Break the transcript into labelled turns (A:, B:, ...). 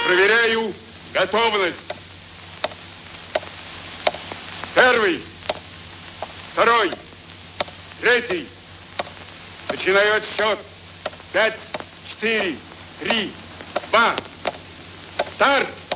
A: Проверяю готовность. Первый, второй, третий. Начинаю отсчет. 5, 4, 3, 2. Старт!